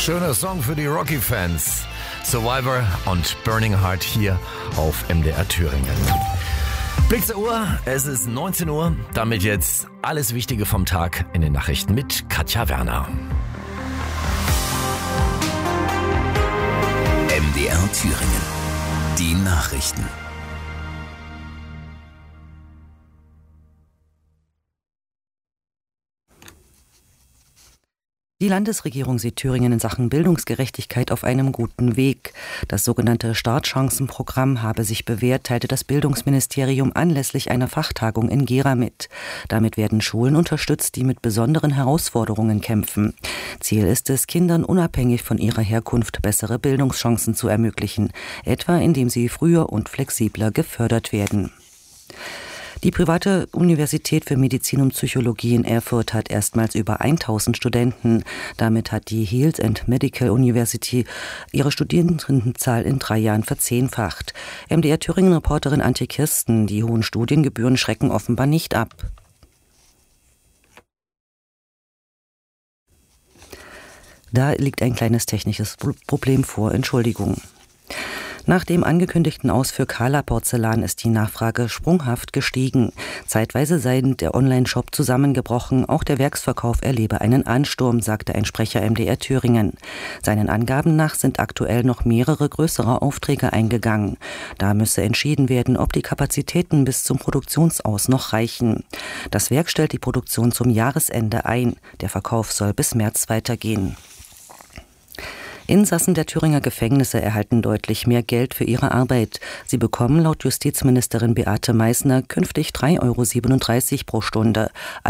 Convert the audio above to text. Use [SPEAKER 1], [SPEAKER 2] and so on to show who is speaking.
[SPEAKER 1] Schöner Song für die Rocky-Fans. Survivor und Burning Heart hier auf MDR Thüringen. Blick zur Uhr, es ist 19 Uhr. Damit jetzt alles Wichtige vom Tag in den Nachrichten mit Katja Werner.
[SPEAKER 2] MDR Thüringen. Die Nachrichten.
[SPEAKER 3] Die Landesregierung sieht Thüringen in Sachen Bildungsgerechtigkeit auf einem guten Weg. Das sogenannte Startchancenprogramm habe sich bewährt, teilte das Bildungsministerium anlässlich einer Fachtagung in Gera mit. Damit werden Schulen unterstützt, die mit besonderen Herausforderungen kämpfen. Ziel ist es, Kindern unabhängig von ihrer Herkunft bessere Bildungschancen zu ermöglichen, etwa indem sie früher und flexibler gefördert werden. Die private Universität für Medizin und Psychologie in Erfurt hat erstmals über 1000 Studenten. Damit hat die Health and Medical University ihre Studierendenzahl in 3 Jahren verzehnfacht. MDR Thüringen-Reporterin Antje Kirsten: Die hohen Studiengebühren schrecken offenbar nicht ab. Da liegt ein kleines technisches Problem vor. Entschuldigung. Nach dem angekündigten Aus für Kala Porzellan ist die Nachfrage sprunghaft gestiegen. Zeitweise sei der Online-Shop zusammengebrochen, auch der Werksverkauf erlebe einen Ansturm, sagte ein Sprecher MDR Thüringen. Seinen Angaben nach sind aktuell noch mehrere größere Aufträge eingegangen. Da müsse entschieden werden, ob die Kapazitäten bis zum Produktionsaus noch reichen. Das Werk stellt die Produktion zum Jahresende ein. Der Verkauf soll bis März weitergehen. Insassen der Thüringer Gefängnisse erhalten deutlich mehr Geld für ihre Arbeit. Sie bekommen laut Justizministerin Beate Meißner künftig 3,37 € pro Stunde.